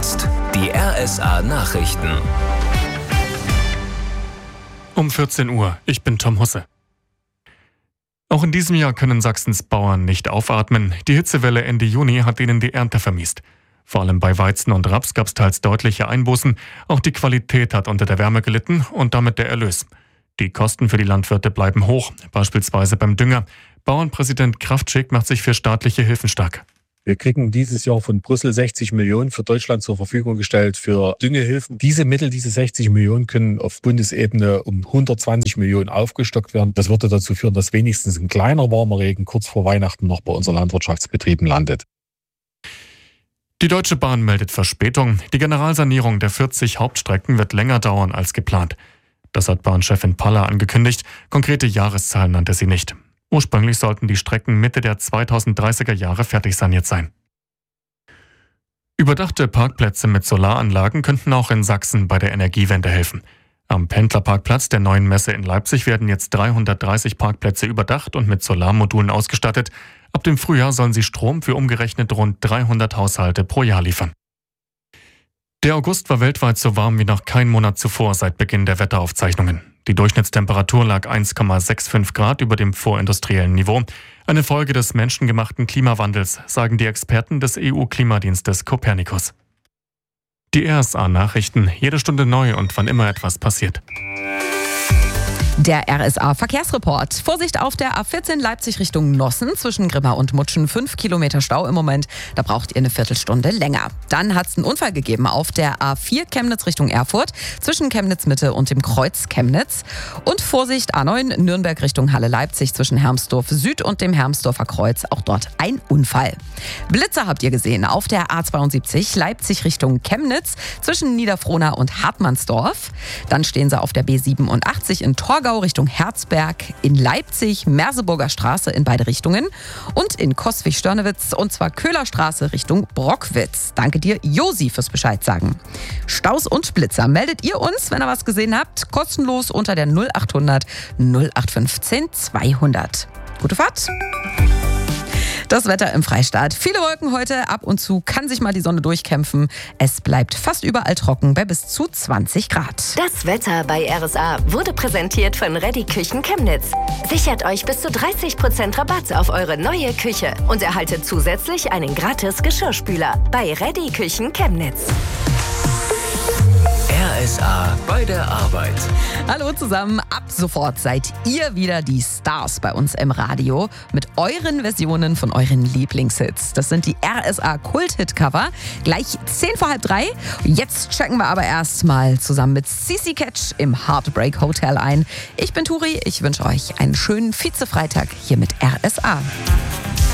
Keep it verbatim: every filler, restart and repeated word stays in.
jetzt die R S A Nachrichten. Um vierzehn Uhr, ich bin Tom Husse. Auch in diesem Jahr können Sachsens Bauern nicht aufatmen. Die Hitzewelle Ende Juni hat ihnen die Ernte vermiest. Vor allem bei Weizen und Raps gab es teils deutliche Einbußen. Auch die Qualität hat unter der Wärme gelitten und damit der Erlös. Die Kosten für die Landwirte bleiben hoch, beispielsweise beim Dünger. Bauernpräsident Kraftschick macht sich für staatliche Hilfen stark. Wir kriegen dieses Jahr von Brüssel sechzig Millionen für Deutschland zur Verfügung gestellt für Düngehilfen. Diese Mittel, diese sechzig Millionen, können auf Bundesebene um hundertzwanzig Millionen aufgestockt werden. Das würde dazu führen, dass wenigstens ein kleiner warmer Regen kurz vor Weihnachten noch bei unseren Landwirtschaftsbetrieben landet. Die Deutsche Bahn meldet Verspätung. Die Generalsanierung der vierzig Hauptstrecken wird länger dauern als geplant. Das hat Bahnchefin Paller angekündigt. Konkrete Jahreszahlen nannte sie nicht. Ursprünglich sollten die Strecken Mitte der zweitausenddreißiger Jahre fertig saniert sein. Überdachte Parkplätze mit Solaranlagen könnten auch in Sachsen bei der Energiewende helfen. Am Pendlerparkplatz der neuen Messe in Leipzig werden jetzt dreihundertdreißig Parkplätze überdacht und mit Solarmodulen ausgestattet. Ab dem Frühjahr sollen sie Strom für umgerechnet rund dreihundert Haushalte pro Jahr liefern. Der August war weltweit so warm wie noch kein Monat zuvor seit Beginn der Wetteraufzeichnungen. Die Durchschnittstemperatur lag eins Komma fünfundsechzig Grad über dem vorindustriellen Niveau. Eine Folge des menschengemachten Klimawandels, sagen die Experten des E U-Klimadienstes Copernicus. Die R S A-Nachrichten, jede Stunde neu und wann immer etwas passiert. Der R S A-Verkehrsreport. Vorsicht auf der A vierzehn Leipzig Richtung Nossen. Zwischen Grimma und Mutschen fünf Kilometer Stau im Moment. Da braucht ihr eine Viertelstunde länger. Dann hat es einen Unfall gegeben auf der A vier Chemnitz Richtung Erfurt. Zwischen Chemnitz Mitte und dem Kreuz Chemnitz. Und Vorsicht A neun Nürnberg Richtung Halle Leipzig zwischen Hermsdorf Süd und dem Hermsdorfer Kreuz. Auch dort ein Unfall. Blitzer habt ihr gesehen auf der A zweiundsiebzig Leipzig Richtung Chemnitz. Zwischen Niederfrohna und Hartmannsdorf. Dann stehen sie auf der B siebenundachtzig in Torgau Richtung Herzberg, in Leipzig, Merseburger Straße in beide Richtungen und in Coswig-Störnewitz und zwar Köhlerstraße Richtung Brockwitz. Danke dir, Josi, fürs Bescheid sagen. Staus und Blitzer meldet ihr uns, wenn ihr was gesehen habt, kostenlos unter der null achthundert null acht fünfzehn zweihundert. Gute Fahrt! Das Wetter im Freistaat. Viele Wolken heute, ab und zu kann sich mal die Sonne durchkämpfen. Es bleibt fast überall trocken bei bis zu zwanzig Grad. Das Wetter bei R S A wurde präsentiert von Reddy Küchen Chemnitz. Sichert euch bis zu dreißig Prozent Rabatt auf eure neue Küche und erhaltet zusätzlich einen gratis Geschirrspüler bei Reddy Küchen Chemnitz. R S A bei der Arbeit. Hallo zusammen, ab sofort seid ihr wieder die Stars bei uns im Radio mit euren Versionen von euren Lieblingshits. Das sind die R S A Kult-Hit-Cover. Gleich zehn vor halb drei. Jetzt checken wir aber erst mal zusammen mit C C Catch im Heartbreak Hotel ein. Ich bin Turi, ich wünsche euch einen schönen Vize-Freitag hier mit R S A.